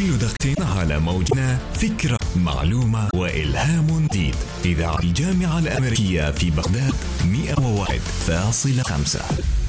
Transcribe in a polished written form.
كل دقيقة على موجنا فكرة، معلومة وإلهام جديد. إذاعة الجامعة الأمريكية في بغداد 101.5.